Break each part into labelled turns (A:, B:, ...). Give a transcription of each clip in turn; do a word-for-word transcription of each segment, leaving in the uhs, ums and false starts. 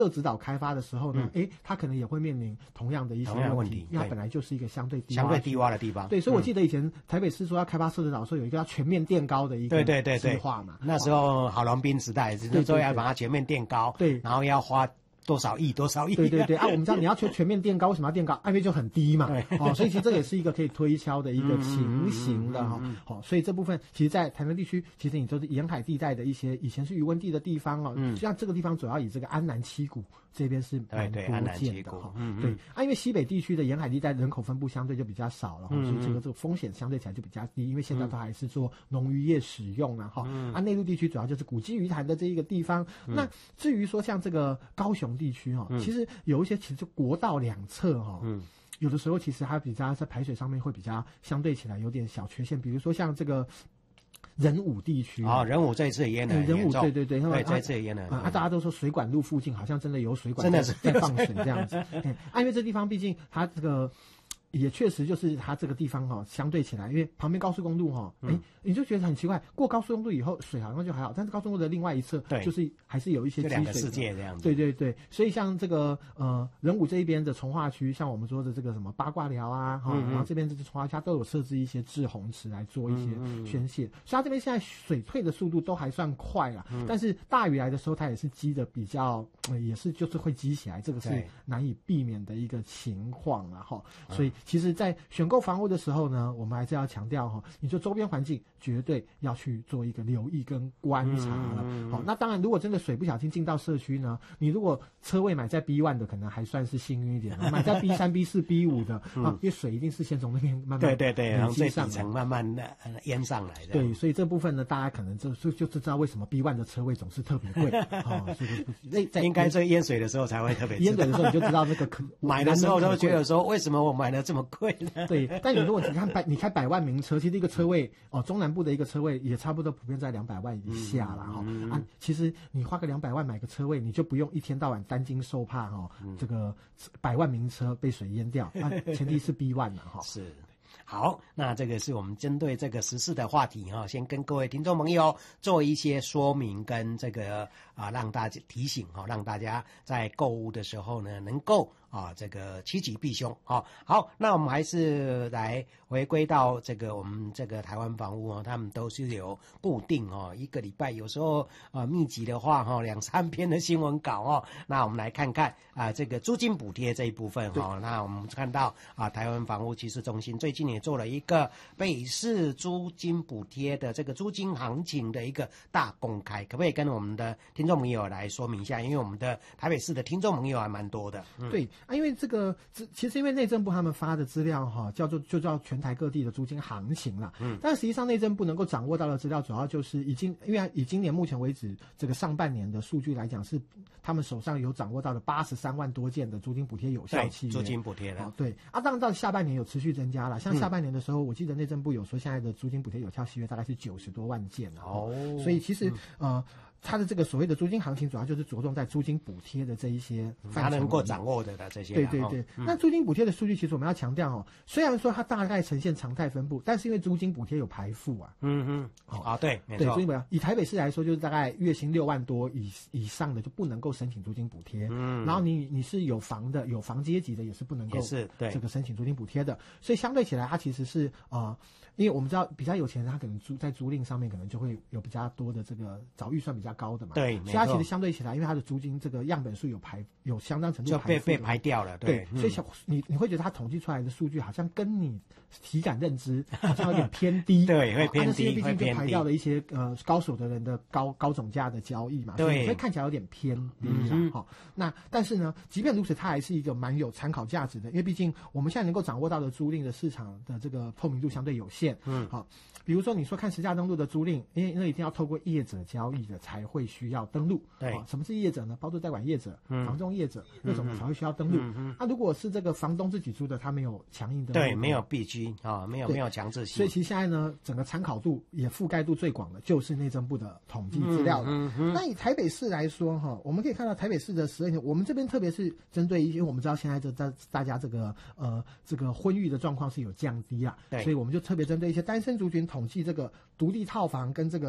A: 社子岛开发的时候呢，哎、嗯，它可能也会面临同样的一些问题，因为它本来就是一个相对低
B: 相对低洼的地方。
A: 对，所以我记得以前台北市说要开发社子岛的时候，有一个要全面垫高的一个
B: 对对对对
A: 计划嘛。
B: 那时候郝龙斌时代，就是说要把它全面垫高，
A: 对，
B: 然后要花多少亿多少亿？
A: 对对对啊！我们知道你要求全面垫高，为什么要垫高？因为就很低嘛。
B: 对
A: 哦，所以其实这也是一个可以推敲的一个情形的哈。好、嗯嗯哦，所以这部分其实，在台南地区，其实你都是沿海地带的一些以前是渔温地的地方哦。嗯。像这个地方主要以这个安南七股这边是蛮多见的哈。嗯对啊，因为西北地区的沿海地带人口分布相对就比较少了哈，嗯、所以这个这个风险相对起来就比较低，因为现在都还是做农渔业使用了哈。嗯、啊，内陆地区主要就是古迹渔潭的这一个地方。嗯、那至于说像这个高雄地区哈，嗯、其实。其实有一些其实国道两侧哈、哦，嗯，有的时候其实它比较在排水上面会比较相对起来有点小缺陷，比如说像这个仁武地区
B: 啊、哦，仁武这一次也淹了，
A: 仁武对对对，
B: 对这一次也淹了
A: 啊，大家都说水管路附近好像真的有水管
B: 真的是
A: 在放水这样子，哎，啊，因为这地方毕竟它这个。也确实就是它这个地方哈、哦，相对起来，因为旁边高速公路哈、哦，哎、嗯，你就觉得很奇怪，过高速公路以后水好像就还好，但是高速公路的另外一侧，
B: 对，
A: 就是还是有一些积水的。
B: 两个世界这样子。
A: 对对对，所以像这个呃仁武这一边的从化区，像我们说的这个什么八卦寮啊，哈、嗯嗯，然后这边这个从化区它都有设置一些滞洪池来做一些宣泄，嗯嗯，所以它这边现在水退的速度都还算快啦，嗯、但是大雨来的时候，它也是积的比较，呃、也是就是会积起来，这个是难以避免的一个情况啦哈。所以其实，在选购房屋的时候呢，我们还是要强调哈，你就周边环境绝对要去做一个留意跟观察了。嗯、好，那当然，如果真的水不小心进到社区呢，你如果车位买在 B 一 的，可能还算是幸运一点；买在 B 三、B 四、B 五 的、嗯、啊，因为水一定是先从那边慢慢
B: 对对对，然后最底层慢慢的淹上来的。
A: 对，所以这部分呢，大家可能就就就知道为什么 B 一 的车位总是特别贵啊。
B: 那、哦、应该在淹水的时候才会特别
A: 淹水的时候你就知道那个可
B: 买的时候都觉得说，为什么我买的这么贵呢？
A: 对，但你如果你看百，你开百万名车，其实一个车位哦，中南部的一个车位也差不多普遍在两百万以下啦哈、嗯嗯、啊。其实你花个两百万买个车位，你就不用一天到晚担惊受怕哈、哦嗯，这个百万名车被水淹掉啊。前提是 B 一 嘛哈。
B: 是。好，那这个是我们针对这个时事的话题哈，先跟各位听众朋友做一些说明跟这个啊，让大家提醒哈，让大家在购物的时候呢，能够啊这个趋吉避凶啊。好，那我们还是来回归到这个我们这个台湾房屋啊，他们都是有固定哦，一个礼拜有时候啊密集的话哈，两三篇的新闻稿哦。那我们来看看啊这个租金补贴这一部分哈，那我们看到啊台湾房屋趋势中心最近也做了一个北市租金补贴的这个租金行情的一个大公开，可不可以跟我们的听众朋友来说明一下？因为我们的台北市的听众朋友还蛮多的。
A: 嗯、对啊，因为这个其实因为内政部他们发的资料哈，叫做就叫全台各地的租金行情啦。嗯，但实际上内政部能够掌握到的资料，主要就是已经因为以今年目前为止这个上半年的数据来讲，是他们手上有掌握到的八十三万多件的租金补贴有效契约。
B: 租金补贴的、哦、
A: 对啊，当然到下半年有持续增加了，像下半年的时候。嗯，我记得内政部有说，现在的租金补贴有效契约大概是九十多万件哦，所以其实、嗯、呃，它的这个所谓的租金行情，主要就是着重在租金补贴的这一些范畴，
B: 它能够掌握的这些。
A: 对对对、嗯，那租金补贴的数据，其实我们要强调哦，虽然说它大概呈现常态分布，但是因为租金补贴有排富啊，
B: 嗯嗯，哦啊对，没错，
A: 对，租金补贴以台北市来说，就是大概月薪六万多以以上的就不能够申请租金补贴，嗯，然后你你是有房的、有房阶级的，也是不能够
B: 是对
A: 这个申请租金补贴的，所以相对起来，它其实是呃。因为我们知道比较有钱人，他可能租在租赁上面可能就会有比较多的这个找预算比较高的嘛，
B: 对，
A: 所以它其实相对起来，因为它的租金这个样本数有排有相当程度
B: 就被被排掉了，对，
A: 对嗯、所以你你会觉得它统计出来的数据好像跟你体感认知好像有点偏低，
B: 对，会偏低，
A: 因为毕竟就排掉了一些呃高手的人的高高总价的交易嘛，
B: 对，
A: 所以看起来有点偏低啦，哈、嗯哦。那但是呢，即便如此，它还是一个蛮有参考价值的，因为毕竟我们现在能够掌握到的租赁的市场的这个透明度相对有限，嗯，好、哦。比如说你说看实价登录的租赁，因为那一定要透过业者交易的才会需要登录。
B: 对、
A: 哦，什么是业者呢？包租代管业者、嗯、房仲业者、嗯、那种才会需要登录。那、嗯嗯啊、如果是这个房东自己租的，他没有强硬的，
B: 对，没有必须啊，没有没有强制性。
A: 所以其实现在呢，整个参考度也覆盖度最广的就是内政部的统计资料了。嗯嗯嗯、那以台北市来说哈，我们可以看到台北市的十二年，我们这边特别是针对一些我们知道现在这大大家这个呃这个婚育的状况是有降低啊，所以我们就特别针对一些单身族群统计这个独立套房跟这个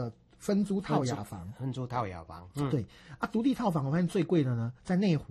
A: 分租套雅房，
B: 分租套雅房，嗯，
A: 对啊，独立套房我发现最贵的呢，在内湖